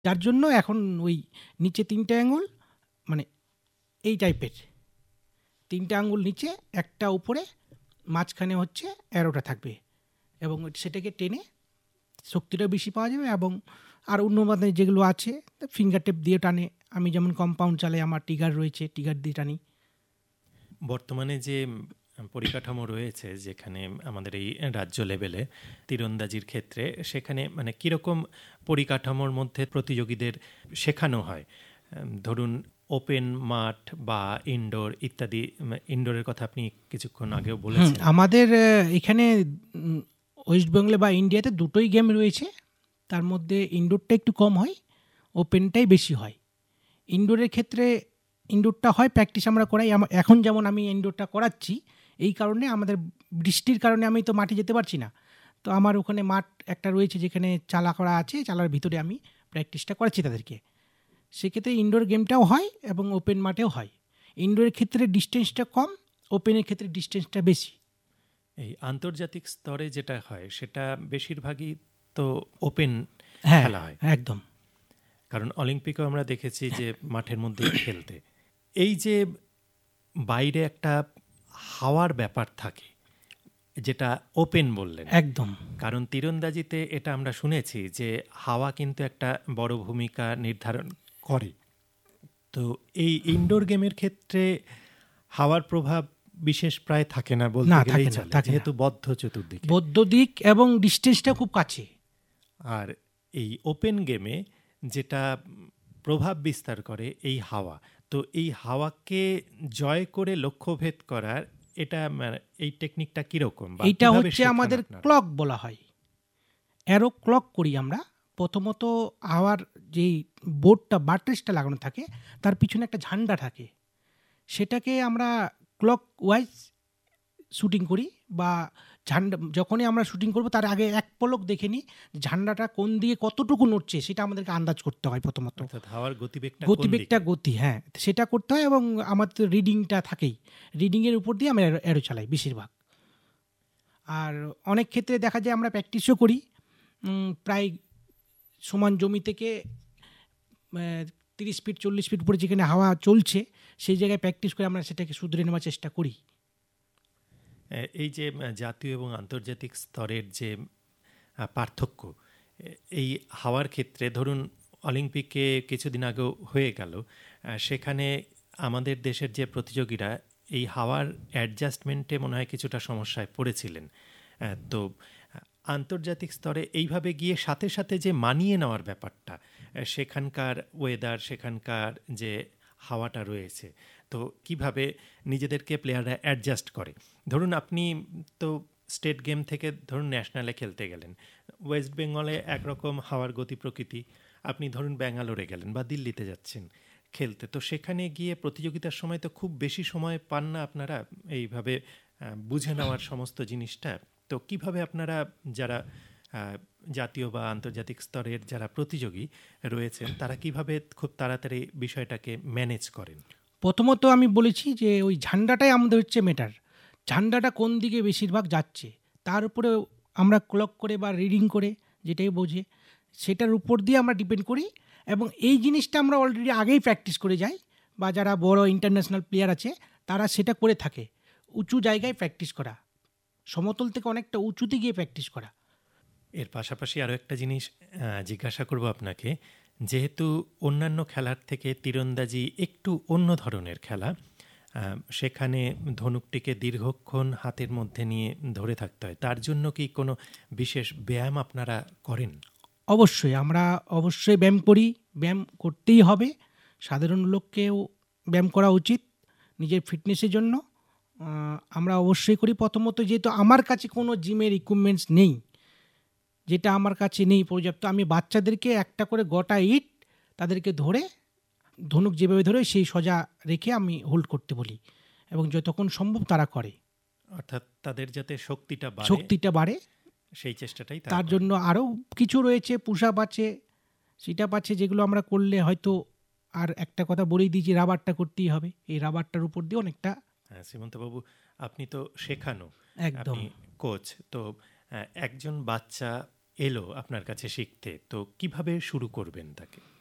যার জন্য এখন ওই নিচে 3টে আঙুল, মানে এই টাইপের 3টে আঙুল নিচে, একটা উপরে, মাঝখানে হচ্ছে অ্যারোটা থাকবে, এবং সেটাকে টেনে শক্তিটা বেশি পাওয়া যাবে। এবং আর অন্য মাধ্যমে যেগুলো আছে ফিঙ্গার টেপ দিয়ে টানে, আমি যেমন কম্পাউন্ড চালাই, আমার টিগার রয়েছে, টিগার দিয়ে টানি। বর্তমানে যে পরিকাঠামো রয়েছে যেখানে আমাদের এই রাজ্য লেভেলে তীরন্দাজির ক্ষেত্রে, সেখানে মানে কীরকম পরিকাঠামোর মধ্যে প্রতিযোগীদের শেখানো হয়? ধরুন ওপেন মাঠ বা ইনডোর ইত্যাদি। ইনডোরের কথা আপনি কিছুক্ষণ আগেও বলেছেন। আমাদের এখানে ওয়েস্ট বেঙ্গলে বা ইন্ডিয়াতে দুটোই গেম রয়েছে, তার মধ্যে ইনডোরটা একটু কম হয়, ওপেনটাই বেশি হয়। ইনডোরের ক্ষেত্রে ইনডোরটা হয় প্র্যাকটিস আমরা করাই, এখন যেমন আমি ইনডোরটা করাচ্ছি, এই কারণে আমাদের বৃষ্টির কারণে আমি তো মাঠে যেতে পারছি না, তো আমার ওখানে মাঠ একটা রয়েছে যেখানে চালা করা আছে, চালার ভিতরে আমি প্র্যাকটিসটা করাচ্ছি তাদেরকে। সেক্ষেত্রে ইনডোর গেমটাও হয় এবং ওপেন মাঠেও হয়। ইনডোরের ক্ষেত্রে ডিস্টেন্সটা কম, ওপেনের ক্ষেত্রে ডিস্টেন্সটা বেশি। এই আন্তর্জাতিক স্তরে যেটা হয় সেটা বেশিরভাগই তো ওপেন খেলা হয়। একদম। কারণ অলিম্পিকেও আমরা দেখেছি যে মাঠের মধ্যে খেলতে। এই যে বাইরে একটা হাওয়ার ব্যাপার থাকে যেটা ওপেন বললেন, একদম। কারণ তীরন্দাজিতে এটা আমরা শুনেছি যে হাওয়া কিন্তু একটা বড় ভূমিকা নির্ধারণ করে। তো এই ইনডোর গেমের ক্ষেত্রে হাওয়ার প্রভাব বিশেষ প্রায় থাকে না বলতে গেলেই চলে, যেহেতু বদ্ধ চতুর্দিকে, বদ্ধ দিক এবং ডিস্টেন্সটা খুব কাছে। আর এই ওপেন গেমে যেটা প্রভাব বিস্তার করে এই হাওয়া, তো এই হাওয়াকে জয় করে লক্ষ্যভেদ করার এটা এই টেকনিকটা কিরকম? এটা হচ্ছে আমাদের ক্লক বলা হয়, অ্যারো ক্লক করি আমরা। প্রথমত হাওয়ার যেই বোর্ডটা বাট্রেসটা লাগানো থাকে তার পিছনে একটা ঝান্ডা থাকে, সেটাকে আমরা ক্লক ওয়াইজ শুটিং করি, বা ঝান্ডা যখনই আমরা শুটিং করব তার আগে এক পলক দেখে নিই ঝান্ডাটা কোন দিকে কতটুকু নড়ছে, সেটা আমাদেরকে আন্দাজ করতে হয়। প্রথমত হাওয়ার গতিবেগটা সেটা করতে হয়, এবং আমাদের তো রিডিংটা থাকেই, রিডিংয়ের উপর দিয়ে আমরা অ্যারো চালাই বেশিরভাগ। আর অনেক ক্ষেত্রে দেখা যায় আমরা প্র্যাকটিসও করি, প্রায় সমান জমি থেকে 30 ফিট 40 ফিট উপরে যেখানে হাওয়া চলছে সেই জায়গায় প্র্যাকটিস করে আমরা সেটাকে শুধরে নেওয়ার চেষ্টা করি। এই যে জাতীয় এবং আন্তর্জাতিক স্তরের যে পার্থক্য এই হাওয়ার ক্ষেত্রে, ধরুন অলিম্পিকে কিছুদিন আগেও হয়ে গেল, সেখানে আমাদের দেশের যে প্রতিযোগীরা এই হাওয়ার অ্যাডজাস্টমেন্টে মনে হয় কিছুটা সমস্যায় পড়েছিলেন। তো আন্তর্জাতিক স্তরে এইভাবে গিয়ে সাথে সাথে যে মানিয়ে নেওয়ার ব্যাপারটা, সেখানকার ওয়েদার, সেখানকার যে হাওয়াটা রয়েছে, তো কিভাবে নিজেদেরকে প্লেয়াররা অ্যাডজাস্ট করে? ধরুন আপনি তো স্টেট গেম থেকে ধরুন ন্যাশনালে খেলতে গেলেন, ওয়েস্ট বেঙ্গলে একরকম হাওয়ার গতি প্রকৃতি, আপনি ধরুন ব্যাঙ্গালোরে গেলেন বা দিল্লিতে যাচ্ছেন খেলতে, তো সেখানে গিয়ে প্রতিযোগিতার সময় তো খুব বেশি সময় পান না আপনারা এইভাবে বুঝে নেওয়ার সমস্ত জিনিসটা। তো কিভাবে আপনারা যারা জাতীয় বা আন্তর্জাতিক স্তরের যারা প্রতিযোগী রয়েছেন তারা কিভাবে খুব তাড়াতাড়ি বিষয়টাকে ম্যানেজ করেন? প্রথমত আমি বলেছি যে ওই ঝান্ডাটাই আমাদের হচ্ছে মেটার, ঝান্ডাটা কোন দিকে বেশিরভাগ যাচ্ছে তার উপরে আমরা ক্লক করে বা রিডিং করে, যেটাই বোঝে সেটার উপর দিয়ে আমরা ডিপেন্ড করি। এবং এই জিনিসটা আমরা অলরেডি আগেই প্র্যাকটিস করে যাই, বা যারা বড় ইন্টারন্যাশনাল প্লেয়ার আছে তারা সেটা করে থাকে, উঁচু জায়গায় প্র্যাকটিস করা, সমতল থেকে অনেকটা উঁচুতে গিয়ে প্র্যাকটিস করা। এর পাশাপাশি আরও একটা জিনিস জিজ্ঞাসা করব আপনাকে, যেহেতু অন্যান্য খেলার থেকে তীরন্দাজি একটু অন্য ধরনের খেলা, সেখানে ধনুকটিকে দীর্ঘক্ষণ হাতের মধ্যে নিয়ে ধরে থাকতে হয়, তার জন্য কি কোনো বিশেষ ব্যায়াম আপনারা করেন? অবশ্যই, আমরা অবশ্যই ব্যায়াম করি, ব্যায়াম করতেই হবে, সাধারণ লোককেও ব্যায়াম করা উচিত নিজের ফিটনেসের জন্য। আমরা অবশ্যই করি। প্রথমত যেহেতু আমার কাছে কোনো জিমের ইকুইপমেন্টস নেই, যেটা আমার কাছে নেই পর্যাপ্ত, আমি বাচ্চাদেরকে একটা করে গোটা ইট তাদেরকে ধরে ধনুক যেভাবে ধরে সেই সোজা রেখে আমি হোল্ড করতে বলি, এবং যতক্ষণ সম্ভব তারা করে, অর্থাৎ তাদের যাতে শক্তিটা বাড়ে সেই চেষ্টাটাই। তার জন্য আরও কিছু রয়েছে, পুশ আপ আছে, সিট আপ আছে, যেগুলো আমরা করলে হয়তো, আর একটা কথা বলেই দিয়েছি, রাবারটা করতেই হবে, এই রাবারটার উপর দিয়ে অনেকটা। হ্যাঁ শ্রীমন্তবাবু, আপনি তো শেখানো, একদম আপনি কোচ, তো একজন বাচ্চা এলো আপনার কাছে শিখতে, তো কিভাবে শুরু করবেন তাকে?